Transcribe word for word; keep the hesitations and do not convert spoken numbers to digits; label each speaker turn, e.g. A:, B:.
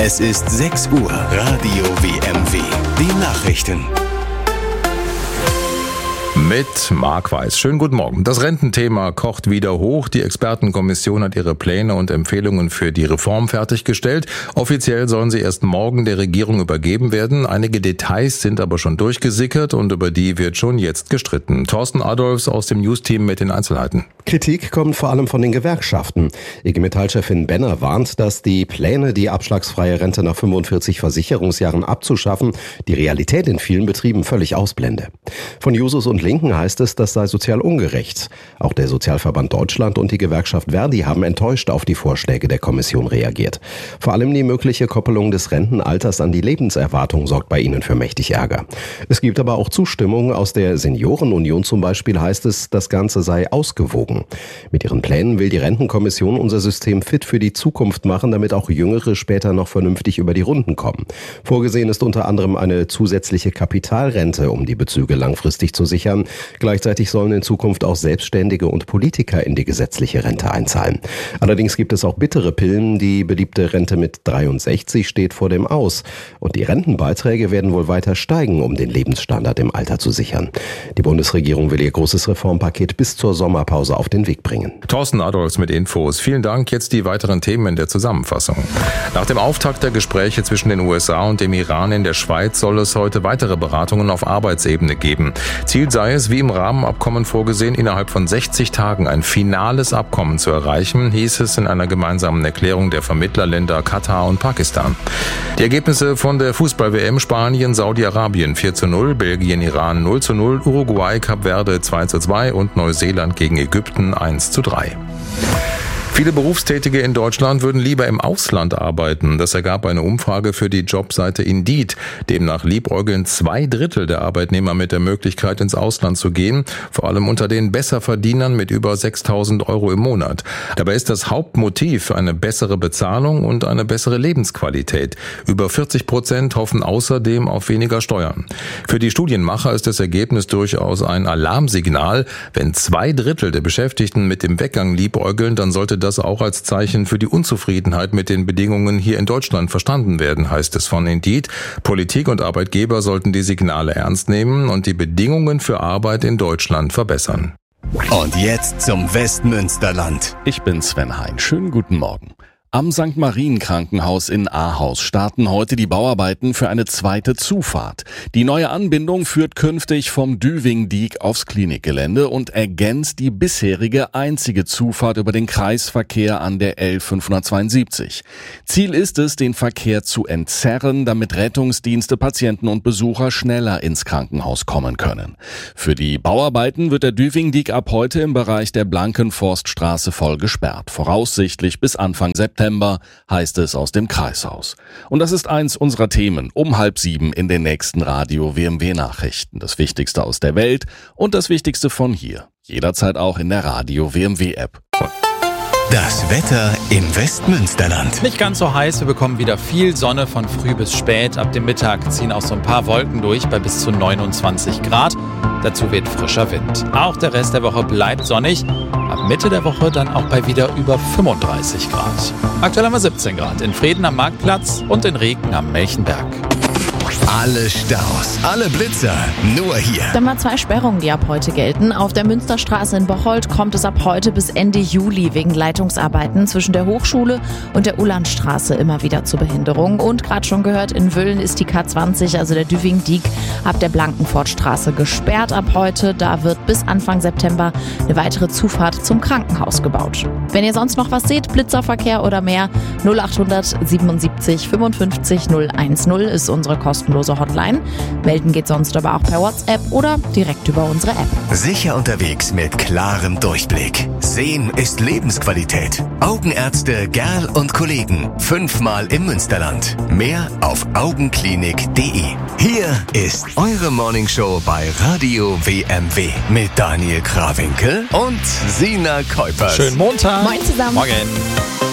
A: Es ist sechs Uhr. Radio W M W. Die Nachrichten.
B: Mit Marc Weiß. Schönen guten Morgen. Das Rententhema kocht wieder hoch. Die Expertenkommission hat ihre Pläne und Empfehlungen für die Reform fertiggestellt. Offiziell sollen sie erst morgen der Regierung übergeben werden. Einige Details sind aber schon durchgesickert und über die wird schon jetzt gestritten. Thorsten Adolfs aus dem News-Team mit den Einzelheiten.
C: Kritik kommt vor allem von den Gewerkschaften. I G Metall-Chefin Benner warnt, dass die Pläne, die abschlagsfreie Rente nach fünfundvierzig Versicherungsjahren abzuschaffen, die Realität in vielen Betrieben völlig ausblende. Von Jusos und Linken heißt es, das sei sozial ungerecht. Auch der Sozialverband Deutschland und die Gewerkschaft Verdi haben enttäuscht auf die Vorschläge der Kommission reagiert. Vor allem die mögliche Koppelung des Rentenalters an die Lebenserwartung sorgt bei ihnen für mächtig Ärger. Es gibt aber auch Zustimmung. Aus der Seniorenunion zum Beispiel heißt es, das Ganze sei ausgewogen. Mit ihren Plänen will die Rentenkommission unser System fit für die Zukunft machen, damit auch Jüngere später noch vernünftig über die Runden kommen. Vorgesehen ist unter anderem eine zusätzliche Kapitalrente, um die Bezüge langfristig zu sichern. Gleichzeitig sollen in Zukunft auch Selbstständige und Politiker in die gesetzliche Rente einzahlen. Allerdings gibt es auch bittere Pillen. Die beliebte Rente mit dreiundsechzig steht vor dem Aus. Und die Rentenbeiträge werden wohl weiter steigen, um den Lebensstandard im Alter zu sichern. Die Bundesregierung will ihr großes Reformpaket bis zur Sommerpause auf den Weg bringen.
B: Thorsten Adolfs mit Infos. Vielen Dank. Jetzt die weiteren Themen in der Zusammenfassung. Nach dem Auftakt der Gespräche zwischen den U S A und dem Iran in der Schweiz soll es heute weitere Beratungen auf Arbeitsebene geben. Ziel sei es, wie im Rahmenabkommen vorgesehen, innerhalb von sechzig Tagen ein finales Abkommen zu erreichen, hieß es in einer gemeinsamen Erklärung der Vermittlerländer Katar und Pakistan. Die Ergebnisse von der Fußball-W M: Spanien, Saudi-Arabien vier zu null, Belgien, Iran null zu null, Uruguay, Kap Verde zwei zu zwei und Neuseeland gegen Ägypten eins zu drei. Viele Berufstätige in Deutschland würden lieber im Ausland arbeiten. Das ergab eine Umfrage für die Jobseite Indeed. Demnach liebäugeln zwei Drittel der Arbeitnehmer mit der Möglichkeit, ins Ausland zu gehen, vor allem unter den Besserverdienern mit über sechstausend Euro im Monat. Dabei ist das Hauptmotiv eine bessere Bezahlung und eine bessere Lebensqualität. Über vierzig Prozent hoffen außerdem auf weniger Steuern. Für die Studienmacher ist das Ergebnis durchaus ein Alarmsignal. Wenn zwei Drittel der Beschäftigten mit dem Weggang liebäugeln, dann sollte das auch als Zeichen für die Unzufriedenheit mit den Bedingungen hier in Deutschland verstanden werden, heißt es von Indeed. Politik und Arbeitgeber sollten die Signale ernst nehmen und die Bedingungen für Arbeit in Deutschland verbessern.
A: Und jetzt zum Westmünsterland.
D: Ich bin Sven Hein. Schönen guten Morgen. Am Sankt Marien Krankenhaus in Ahaus starten heute die Bauarbeiten für eine zweite Zufahrt. Die neue Anbindung führt künftig vom Düvingdiek aufs Klinikgelände und ergänzt die bisherige einzige Zufahrt über den Kreisverkehr an der L fünfhundertzweiundsiebzig. Ziel ist es, den Verkehr zu entzerren, damit Rettungsdienste, Patienten und Besucher schneller ins Krankenhaus kommen können. Für die Bauarbeiten wird der Düvingdiek ab heute im Bereich der Blankenforststraße voll gesperrt, voraussichtlich bis Anfang September. Heißt es aus dem Kreishaus. Und das ist eins unserer Themen um halb sieben in den nächsten Radio W M W Nachrichten. Das Wichtigste aus der Welt und das Wichtigste von hier. Jederzeit auch in der Radio W M W App.
A: Das Wetter im Westmünsterland.
E: Nicht ganz so heiß, wir bekommen wieder viel Sonne von früh bis spät. Ab dem Mittag ziehen auch so ein paar Wolken durch bei bis zu neunundzwanzig Grad. Dazu weht frischer Wind. Auch der Rest der Woche bleibt sonnig. Ab Mitte der Woche dann auch bei wieder über fünfunddreißig Grad. Aktuell haben wir siebzehn Grad in Vreden am Marktplatz und in Regen am Melchenberg.
A: Alle Staus, alle Blitzer, nur hier.
F: Dann mal zwei Sperrungen, die ab heute gelten. Auf der Münsterstraße in Bocholt kommt es ab heute bis Ende Juli wegen Leitungsarbeiten zwischen der Hochschule und der Ullandstraße immer wieder zu Behinderung. Und gerade schon gehört, in Wölln ist die K zwanzig, also der Düvingdiek, ab der Blankenforststraße gesperrt ab heute. Da wird bis Anfang September eine weitere Zufahrt zum Krankenhaus gebaut. Wenn ihr sonst noch was seht, Blitzerverkehr oder mehr, null achthundert siebenundsiebzig fünfundfünfzig null eins null ist unsere kostenlose Hotline. Melden geht sonst aber auch per WhatsApp oder direkt über unsere App.
A: Sicher unterwegs mit klarem Durchblick. Sehen ist Lebensqualität. Augenärzte Gerl und Kollegen. Fünfmal im Münsterland. Mehr auf augenklinik punkt de. Hier ist eure Morningshow bei Radio W M W mit Daniel Krawinkel und Sina Kuipers.
E: Schönen Montag.
F: Moin zusammen.
E: Morgen.